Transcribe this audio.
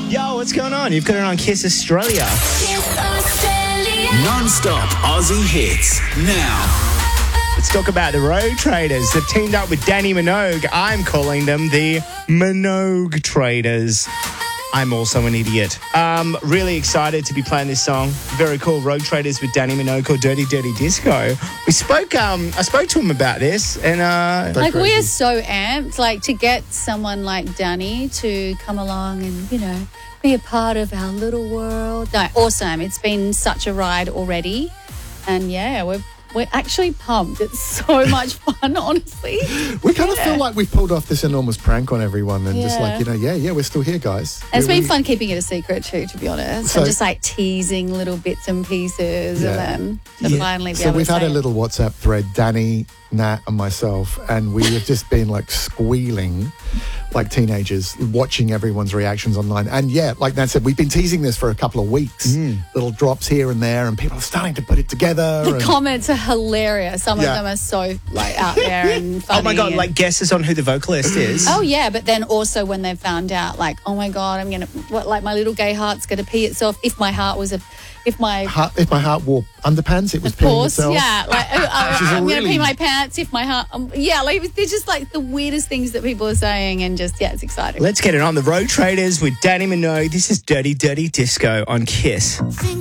Yo, what's going on? You've got it on Kiss Australia. Kiss Australia. Non-stop Aussie hits. Now. Let's talk about the Road Traders. They've teamed up with Danny Minogue. I'm calling them the Minogue Traders. I'm also an idiot. Really excited to be playing this song. Very cool. Road Traders with Danny Minogue called Dirty Dirty Disco. We spoke, I spoke to him about this and we are so amped, to get someone like Danny to come along and, be a part of our little world. No, awesome. It's been such a ride already. And yeah, we're actually pumped. It's so much fun, honestly. We kind of feel like we've pulled off this enormous prank on everyone and just we're still here, guys. And it's been fun keeping it a secret too, to be honest. So, and just teasing little bits and pieces of them to finally be able to So we've had say a little WhatsApp thread, Danny, Nat and myself, and we have just been squealing like teenagers, watching everyone's reactions online. And like Nat said, we've been teasing this for a couple of weeks. Little drops here and there, and people are starting to put it together. The comments are hilarious. Some of them are so out there and funny. Oh my God, guesses on who the vocalist is. Oh yeah, but then also when they found out, oh my God, my little gay heart's gonna pee itself. If my heart heart wore underpants, it was peeing itself. Yeah, I'm going to pee my pants if my heart. They're just the weirdest things that people are saying, and just it's exciting. Let's get it on. The Road Traders with Danny Minogue. This is Dirty Dirty Disco on Kiss. Think